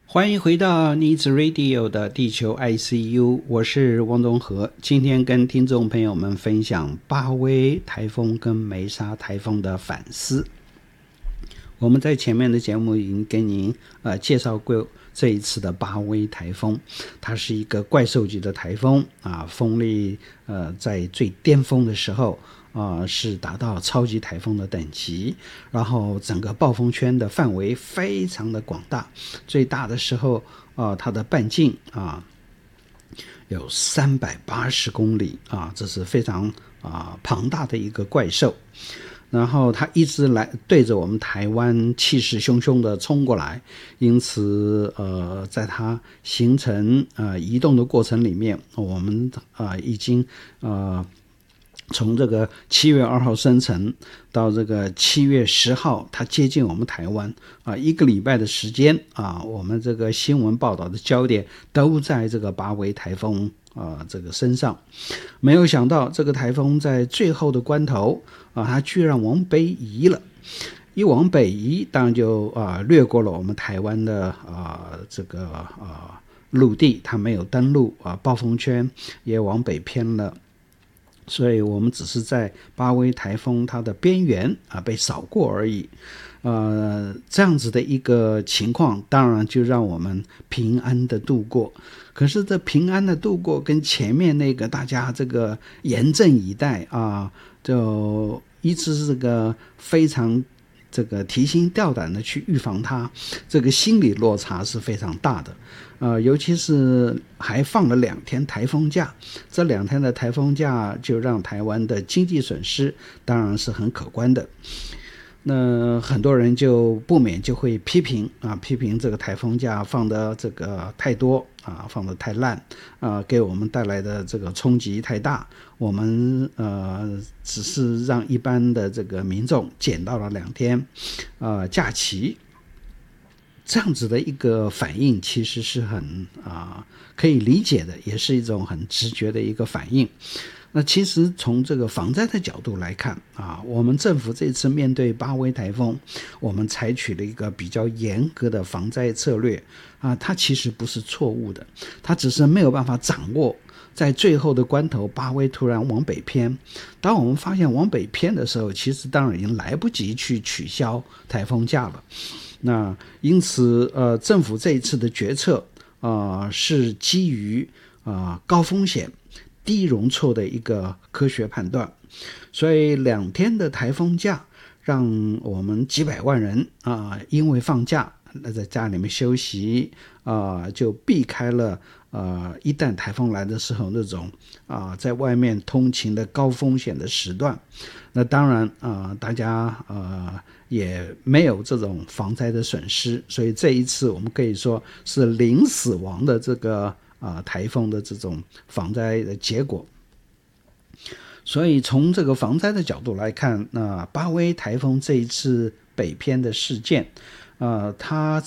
欢迎回到 Needs Radio 的地球 ICU， 我是汪东和。今天跟听众朋友们分享巴威台风跟梅沙台风的反思。我们在前面的节目已经跟您介绍过这一次的巴威台风，它是一个怪兽级的台风啊，风力在最巅峰的时候是达到超级台风的等级，然后整个暴风圈的范围非常的广大，最大的时候它的半径有380公里这是非常庞大的一个怪兽。然后它一直来对着我们台湾气势汹汹的冲过来，因此在它形成移动的过程里面，我们已经从这个7月2号生成到这个7月10号它接近我们台湾一个礼拜的时间我们这个新闻报道的焦点都在这个巴威台风这个身上。没有想到这个台风在最后的关头它居然往北移了，一往北移当然就掠过了我们台湾的这个陆地，它没有登陆暴风圈也往北偏了，所以我们只是在巴威台风它的边缘被扫过而已。这样子的一个情况当然就让我们平安的度过，可是这平安的度过跟前面那个大家这个严阵以待就一直这个非常这个提心吊胆的去预防它，这个心理落差是非常大的。尤其是还放了2天台风假，这2天的台风假就让台湾的经济损失当然是很可观的。那很多人就不免就会批评这个台风假放的这个太多放的太烂给我们带来的这个冲击太大，我们只是让一般的这个民众捡到了2天假期。这样子的一个反应其实是很可以理解的，也是一种很直觉的一个反应。那其实从这个防灾的角度来看我们政府这次面对巴威台风，我们采取了一个比较严格的防灾策略它其实不是错误的，它只是没有办法掌握在最后的关头巴威突然往北偏。当我们发现往北偏的时候，其实当然已经来不及去取消台风假了。那因此政府这一次的决策是基于高风险低容错的一个科学判断，所以2天的台风假让我们几百万人因为放假在家里面休息就避开了一旦台风来的时候那种在外面通勤的高风险的时段。那当然大家也没有这种防灾的损失，所以这一次我们可以说是零死亡的这个台风的这种防灾的结果。所以从这个防灾的角度来看，巴威台风这一次北偏的事件它